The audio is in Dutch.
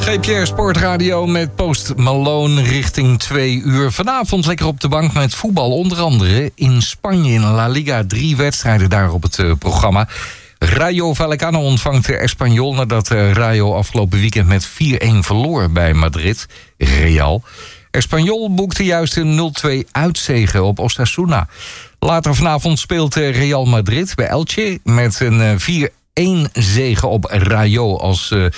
GPR Sportradio met Post Malone richting 2 uur. Vanavond lekker op de bank met voetbal. Onder andere in Spanje in La Liga. 3 wedstrijden daar op het programma. Rayo Vallecano ontvangt Espanyol nadat Rayo afgelopen weekend met 4-1 verloor bij Madrid. Real. Espanyol boekte juist een 0-2 uitzege op Osasuna. Later vanavond speelt Real Madrid bij Elche met een 4-1 zege op Rayo als